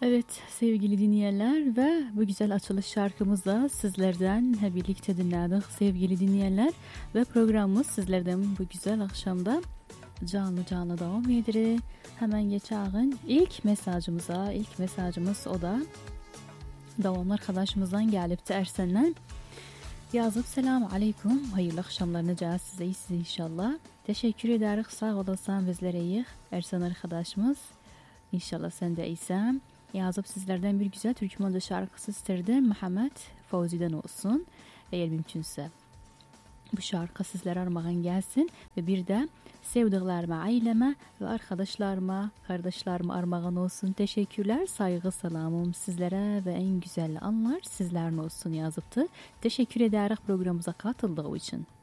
Evet sevgili dinleyenler ve bu güzel açılış şarkımızda sizlerden birlikte dinledik sevgili dinleyenler ve programımız sizlerden bu güzel akşamda canlı devam ediyor. Hemen geçelim ilk mesajımıza. İlk mesajımız o da devamlı arkadaşımızdan gelipti Ersen'den. Yazıp selamu aleyküm. Hayırlı akşamlar necəsiz size iyisiniz inşallah. Teşekkür ederiz. Sağ olasın bizlere iyi. Ersen arkadaşımız. İnşallah sen de iyisen. Yazıp sizlerden bir güzel Türkmence şarkısı isterdim. Mehmet Fauzi'den olsun. Eğer mümkünse bu şarkı sizlere armağan gelsin. Ve bir de sevdiklerime, aileme ve arkadaşlarıma, kardeşlerime armağan olsun. Teşekkürler, saygı selamım sizlere ve en güzel anlar sizlerin olsun yazıptı. Teşekkür ederek programımıza katıldığı için.